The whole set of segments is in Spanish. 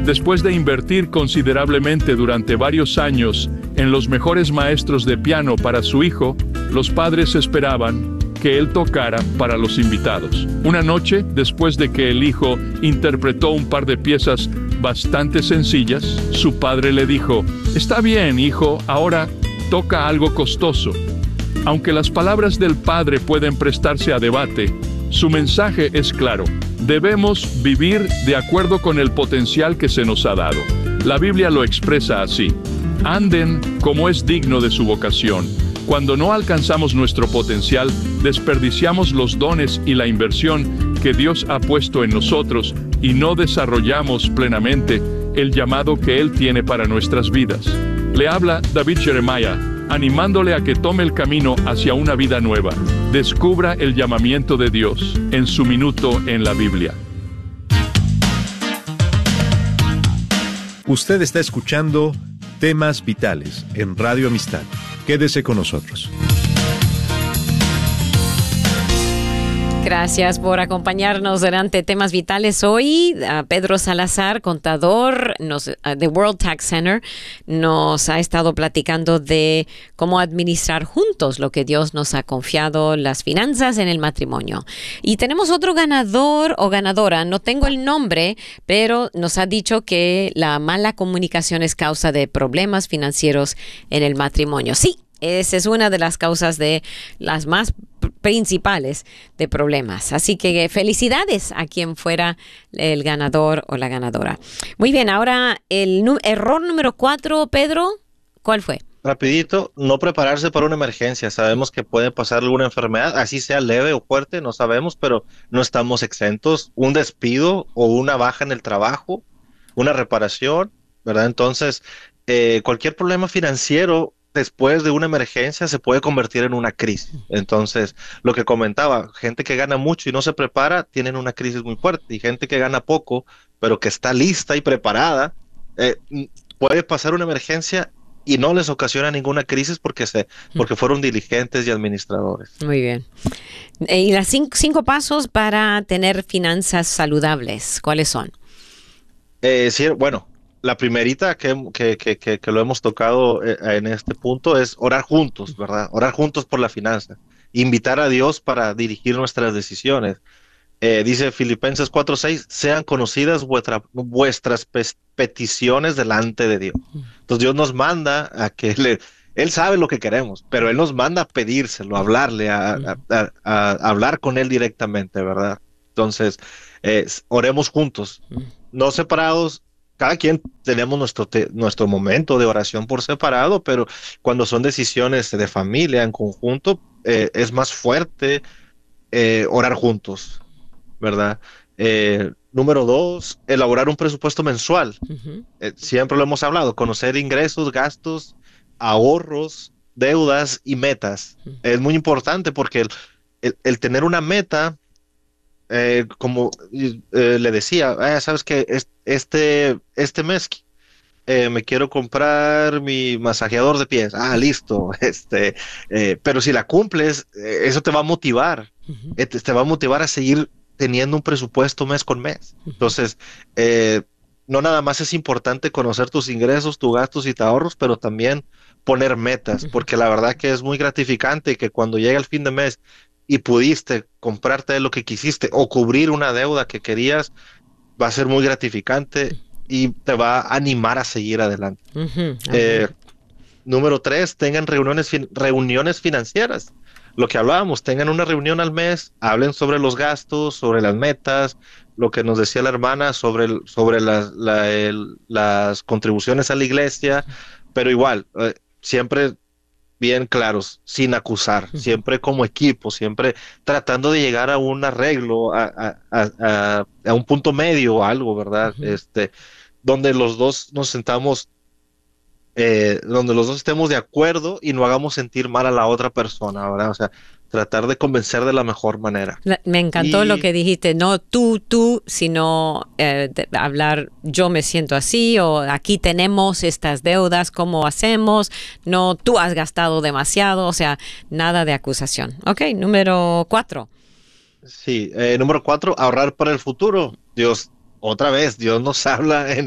Después de invertir considerablemente durante varios años en los mejores maestros de piano para su hijo, los padres esperaban que él tocara para los invitados. Una noche, después de que el hijo interpretó un par de piezas bastante sencillas, su padre le dijo: «Está bien, hijo, ahora toca algo costoso». Aunque las palabras del padre pueden prestarse a debate, su mensaje es claro. Debemos vivir de acuerdo con el potencial que se nos ha dado. La Biblia lo expresa así: anden como es digno de su vocación. Cuando no alcanzamos nuestro potencial, desperdiciamos los dones y la inversión que Dios ha puesto en nosotros y no desarrollamos plenamente el llamado que Él tiene para nuestras vidas. Le habla David Jeremiah, animándole a que tome el camino hacia una vida nueva. Descubra el llamamiento de Dios en su minuto en la Biblia. Usted está escuchando Temas Vitales en Radio Amistad. Quédese con nosotros. Gracias por acompañarnos durante Temas Vitales. Hoy, Pedro Salazar, contador de World Tax Center, nos ha estado platicando de cómo administrar juntos lo que Dios nos ha confiado, las finanzas en el matrimonio. Y tenemos otro ganador o ganadora, no tengo el nombre, pero nos ha dicho que la mala comunicación es causa de problemas financieros en el matrimonio. Sí, esa es una de las causas de las más principales de problemas. Así que felicidades a quien fuera el ganador o la ganadora. Muy bien, ahora el error número 4, Pedro, ¿cuál fue? Rapidito, no prepararse para una emergencia. Sabemos que puede pasar alguna enfermedad, así sea leve o fuerte, no sabemos, pero no estamos exentos. Un despido o una baja en el trabajo, una reparación, ¿verdad? Entonces, cualquier problema financiero después de una emergencia se puede convertir en una crisis. Entonces, lo que comentaba, gente que gana mucho y no se prepara, tienen una crisis muy fuerte, y gente que gana poco, pero que está lista y preparada, puede pasar una emergencia y no les ocasiona ninguna crisis porque fueron diligentes y administradores. Muy bien. Y las cinco pasos para tener finanzas saludables, ¿cuáles son? Sí, bueno, la primerita que lo hemos tocado en este punto es orar juntos, ¿verdad? Orar juntos por la finanza. Invitar a Dios para dirigir nuestras decisiones. Dice Filipenses 4:6, sean conocidas vuestras peticiones delante de Dios. Entonces Dios nos manda a que Él sabe lo que queremos, pero Él nos manda a pedírselo, a hablarle, a hablar con Él directamente, ¿verdad? Entonces, oremos juntos, no separados. Cada quien tenemos nuestro momento de oración por separado, pero cuando son decisiones de familia en conjunto, es más fuerte orar juntos, ¿verdad? Número 2, elaborar un presupuesto mensual. Siempre lo hemos hablado, conocer ingresos, gastos, ahorros, deudas y metas. Es muy importante porque el tener una meta, como le decía, sabes que este mes me quiero comprar mi masajeador de pies. Listo. Pero si la cumples, eso te va a motivar. Te va a motivar a seguir teniendo un presupuesto mes con mes. Entonces, no nada más es importante conocer tus ingresos, tus gastos y tus ahorros, pero también poner metas, porque la verdad que es muy gratificante que cuando llega el fin de mes y pudiste comprarte lo que quisiste o cubrir una deuda que querías, va a ser muy gratificante y te va a animar a seguir adelante. Número 3, tengan reuniones financieras. Lo que hablábamos, tengan una reunión al mes, hablen sobre los gastos, sobre las metas, lo que nos decía la hermana sobre las contribuciones a la iglesia, pero igual, siempre bien claros, sin acusar, siempre como equipo, siempre tratando de llegar a un arreglo, a un punto medio o algo, ¿verdad? Donde los dos nos sentamos, donde los dos estemos de acuerdo y no hagamos sentir mal a la otra persona, ¿verdad? O sea, tratar de convencer de la mejor manera. Me encantó lo que dijiste, no tú, sino hablar, yo me siento así, o aquí tenemos estas deudas, ¿cómo hacemos? No, tú has gastado demasiado, o sea, nada de acusación. Ok, número 4. Sí, número 4, ahorrar para el futuro. Dios nos habla en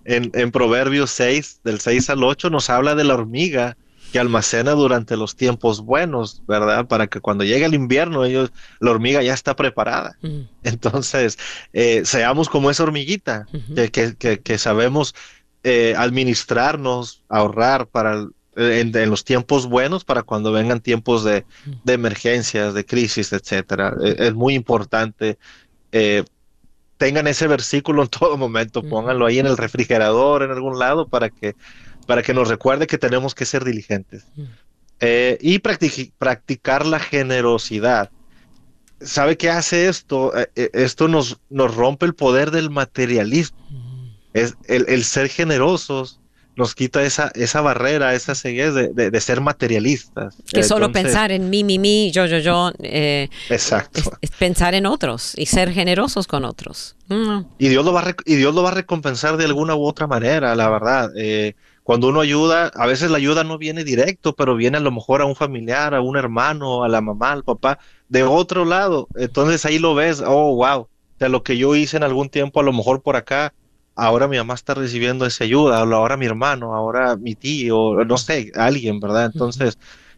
en Proverbios 6, del 6 al 8, nos habla de la hormiga que almacena durante los tiempos buenos, ¿verdad? Para que cuando llegue el invierno, la hormiga ya está preparada. Mm. Entonces, seamos como esa hormiguita, que sabemos administrarnos, ahorrar en los tiempos buenos para cuando vengan tiempos de emergencias, de crisis, etcétera. Es muy importante. eh, Tengan ese versículo en todo momento, pónganlo ahí en el refrigerador, en algún lado, para que nos recuerde que tenemos que ser diligentes. Y practicar la generosidad. ¿Sabe qué hace esto? Esto nos rompe el poder del materialismo. Es el ser generosos nos quita esa barrera, esa ceguez de ser materialistas. Que solo Entonces, pensar en mí, yo, exacto. es pensar en otros y ser generosos con otros. Y Dios lo va a recompensar de alguna u otra manera, la verdad. Cuando uno ayuda, a veces la ayuda no viene directo, pero viene a lo mejor a un familiar, a un hermano, a la mamá, al papá, de otro lado. Entonces ahí lo ves, oh, wow, de lo que yo hice en algún tiempo, a lo mejor por acá, ahora mi mamá está recibiendo esa ayuda, o ahora mi hermano, ahora mi tío, no sé, alguien, ¿verdad? Entonces,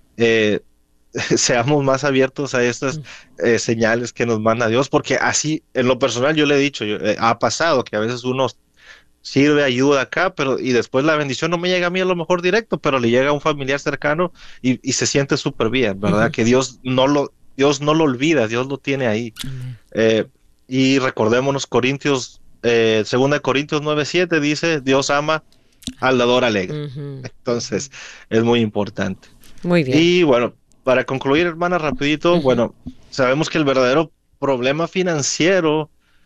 seamos más abiertos a estas señales que nos manda Dios, porque así, en lo personal, yo le he dicho, ha pasado que a veces uno sirve ayuda acá, y después la bendición no me llega a mí a lo mejor directo, pero le llega a un familiar cercano y se siente súper bien, ¿verdad? Que Dios no lo olvida, Dios lo tiene ahí. Y recordémonos segunda de Corintios 9:7 dice, Dios ama al dador alegre. Entonces, es muy importante. Muy bien. Y bueno, para concluir, hermana, rapidito, bueno, sabemos que el verdadero problema financiero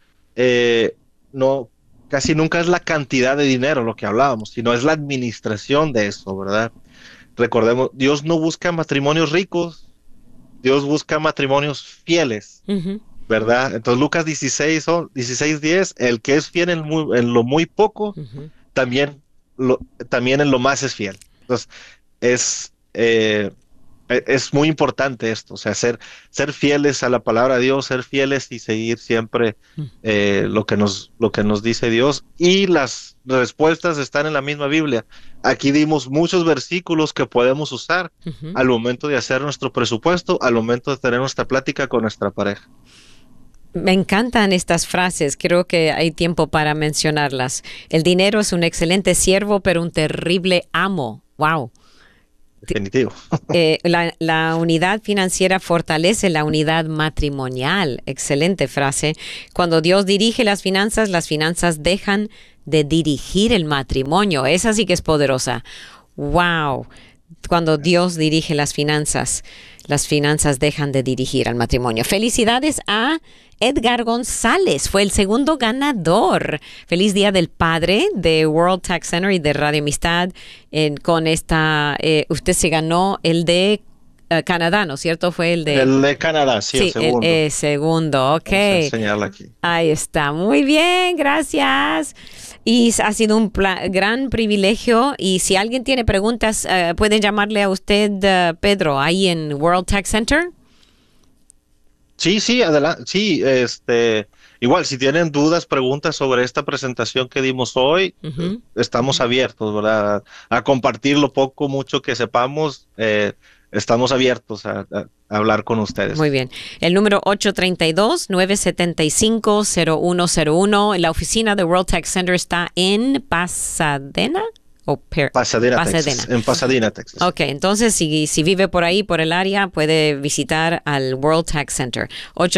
no casi nunca es la cantidad de dinero lo que hablábamos, sino es la administración de eso, ¿verdad? Recordemos, Dios no busca matrimonios ricos, Dios busca matrimonios fieles, ¿verdad? Entonces Lucas 16:10, el que es fiel en lo muy poco, también en lo más es fiel. Entonces, es muy importante esto, o sea, ser fieles a la palabra de Dios, ser fieles y seguir siempre lo que nos dice Dios. Y las respuestas están en la misma Biblia. Aquí dimos muchos versículos que podemos usar al momento de hacer nuestro presupuesto, al momento de tener nuestra plática con nuestra pareja. Me encantan estas frases, creo que hay tiempo para mencionarlas. El dinero es un excelente siervo, pero un terrible amo. ¡Wow! Definitivo. La unidad financiera fortalece la unidad matrimonial. Excelente frase. Cuando Dios dirige las finanzas dejan de dirigir el matrimonio. Esa sí que es poderosa. ¡Wow! Cuando Dios dirige las finanzas dejan de dirigir al matrimonio. Felicidades a Edgar González, fue el segundo ganador. Feliz Día del Padre de World Tax Center y de Radio Amistad. Con esta, usted se ganó el de Canadá, ¿no es cierto? Fue el de Canadá, sí, el segundo. El segundo, ok. Vamos a enseñarla aquí. Ahí está, muy bien, gracias. Y ha sido un gran privilegio. Y si alguien tiene preguntas, pueden llamarle a usted, Pedro, ahí en World Tax Center. Sí, adelante. Sí, igual, si tienen dudas, preguntas sobre esta presentación que dimos hoy, estamos abiertos, ¿verdad? A compartir lo poco, mucho que sepamos. Estamos abiertos a hablar con ustedes. Muy bien. El número 832-975-0101. La oficina de World Tax Center está en Pasadena. Pasadena, Texas. En Pasadena, Texas. Ok, entonces si vive por ahí, por el área, puede visitar al World Tax Center.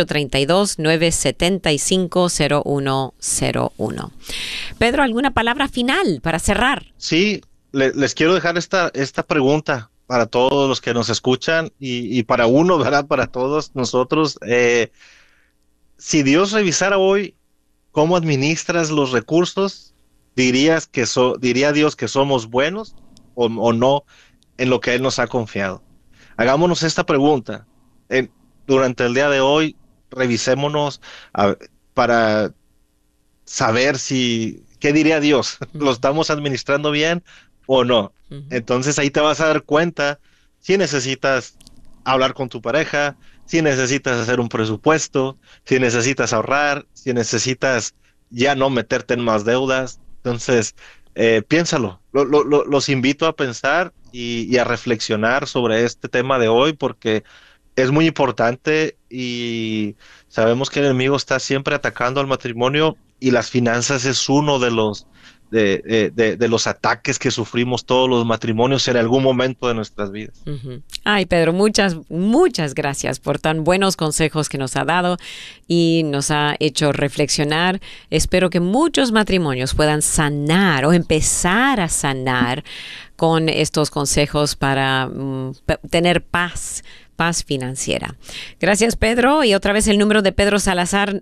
832-975-0101. Pedro, ¿alguna palabra final para cerrar? Sí, les quiero dejar esta pregunta para todos los que nos escuchan y para uno, ¿verdad? Para todos nosotros. Si Dios revisara hoy cómo administras los recursos, diría Dios que somos buenos o no en lo que Él nos ha confiado. Hagámonos esta pregunta. Durante el día de hoy, revisémonos para saber qué diría Dios. ¿Lo estamos administrando bien o no? Entonces ahí te vas a dar cuenta si necesitas hablar con tu pareja, si necesitas hacer un presupuesto, si necesitas ahorrar, si necesitas ya no meterte en más deudas. Entonces, Piénsalo. Los invito a pensar y a reflexionar sobre este tema de hoy porque es muy importante y sabemos que el enemigo está siempre atacando al matrimonio y las finanzas es uno de los ataques que sufrimos todos los matrimonios en algún momento de nuestras vidas. Uh-huh. Ay, Pedro, muchas gracias por tan buenos consejos que nos ha dado y nos ha hecho reflexionar. Espero que muchos matrimonios puedan sanar o empezar a sanar con estos consejos para tener paz financiera. Gracias, Pedro. Y otra vez el número de Pedro Salazar,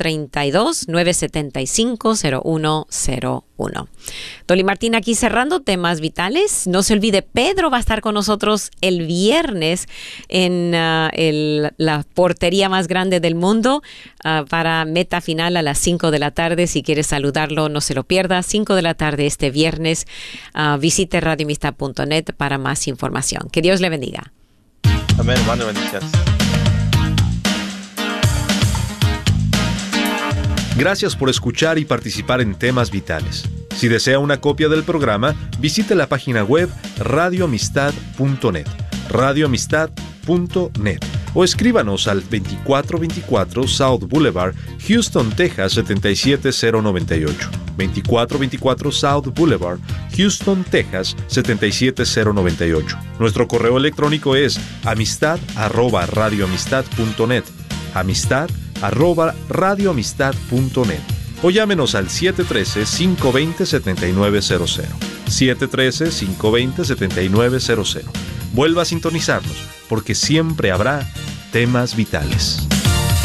832-975-0101. Dolly Martín aquí cerrando temas vitales. No se olvide, Pedro va a estar con nosotros el viernes en la portería más grande del mundo para meta final a las 5 de la tarde. Si quieres saludarlo, no se lo pierda. 5 de la tarde este viernes. Visite radioamistad.net para más información. Que Dios le bendiga. Amén, hermano, bendiciones. Gracias por escuchar y participar en Temas Vitales. Si desea una copia del programa, visite la página web radioamistad.net, radioamistad.net, o escríbanos al 2424 South Boulevard, Houston, Texas 77098. 2424 South Boulevard, Houston, Texas 77098. Nuestro correo electrónico es amistad@radioamistad.net, amistad@radioamistad.net, o llámenos al 713-520-7900, 713-520-7900. Vuelva a sintonizarnos, porque siempre habrá temas vitales.